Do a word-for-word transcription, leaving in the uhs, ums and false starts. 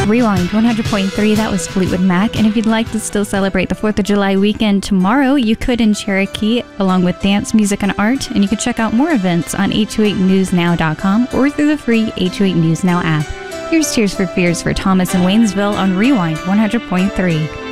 Rewind one hundred point three, that was Fleetwood Mac. And if you'd like to still celebrate the fourth of July weekend tomorrow, you could in Cherokee, along with dance, music, and art. And you can check out more events on eight two eight news now dot com or through the free eight two eight News Now app. Here's Tears for Fears for Thomas in Waynesville on Rewind one hundred point three.